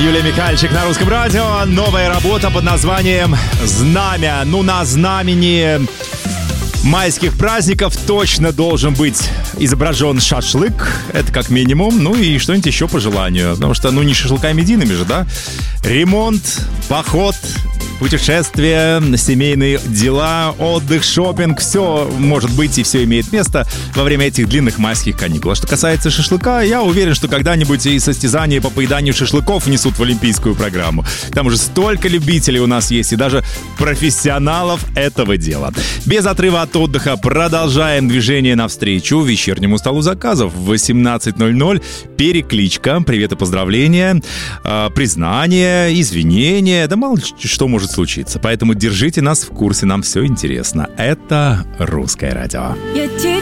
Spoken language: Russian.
Юлия Михальчик на Русском радио. Новая работа под названием «Знамя». Ну, на знамени майских праздников точно должен быть изображен шашлык. Это как минимум. Ну и что-нибудь еще по желанию. Потому что, не шашлыками едиными же, да? Ремонт, поход, путешествия, семейные дела, отдых, шопинг. Все может быть и все имеет место во время этих длинных майских каникул. А что касается шашлыка, я уверен, что когда-нибудь и состязания по поеданию шашлыков внесут в олимпийскую программу. Там уже столько любителей у нас есть и даже профессионалов этого дела. Без отрыва от отдыха продолжаем движение навстречу вечернему столу заказов. В 18:00 перекличка, привет и поздравления, признание, извинения, да мало что может случиться. Поэтому держите нас в курсе, нам все интересно. Это Русское радио.